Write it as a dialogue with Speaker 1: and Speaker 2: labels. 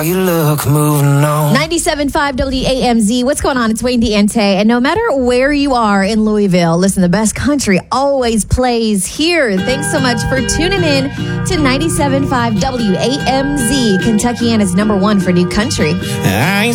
Speaker 1: You look moving on.
Speaker 2: 97.5 WAMZ. What's going on? It's Wayne Diente. And no matter where you are in Louisville, listen, the best country always plays here. Thanks so much for tuning in to 97.5 WAMZ, Kentuckiana's #1 for new country.
Speaker 1: I ain't